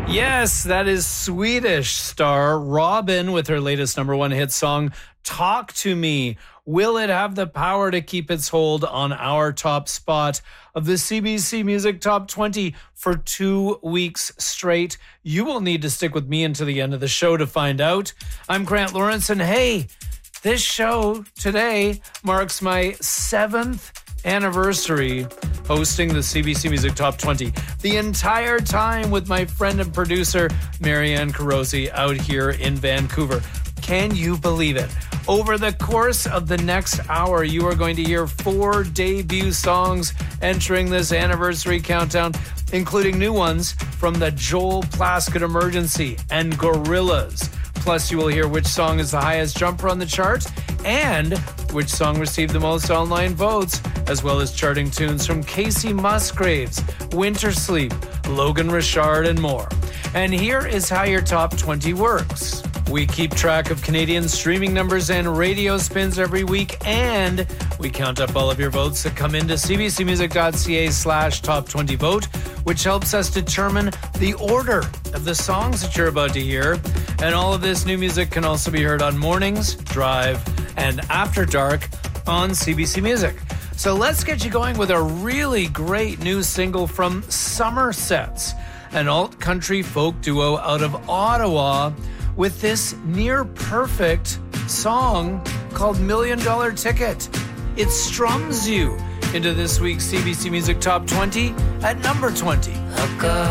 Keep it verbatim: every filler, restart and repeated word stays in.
Yes, that is Swedish star Robin with her latest number one hit song, Talk to Me. Will it have the power to keep its hold on our top spot of the C B C Music Top twenty for two weeks straight? You will need to stick with me until the end of the show to find out. I'm Grant Lawrence, and hey, this show today marks my seventh anniversary hosting the C B C Music Top twenty. The entire time with my friend and producer, Marianne Carosi, out here in Vancouver. Can you believe it? Over the course of the next hour, you are going to hear four debut songs entering this anniversary countdown, including new ones from the Joel Plaskett Emergency and Gorillaz. Plus, you will hear which song is the highest jumper on the chart and which song received the most online votes, as well as charting tunes from Casey Musgraves, Winter Sleep, Logan Richard, and more. And here is how your top twenty works. We keep track of Canadian streaming numbers and radio spins every week, and we count up all of your votes that come into cbcmusic.ca slash top 20 vote, which helps us determine the order of the songs that you're about to hear. And all of this new music can also be heard on Mornings, Drive, and After Dark on C B C Music. So let's get you going with a really great new single from Somersets, an alt-country folk duo out of Ottawa, with this near-perfect song called Million Dollar Ticket. It strums you into this week's C B C Music Top twenty at number twenty.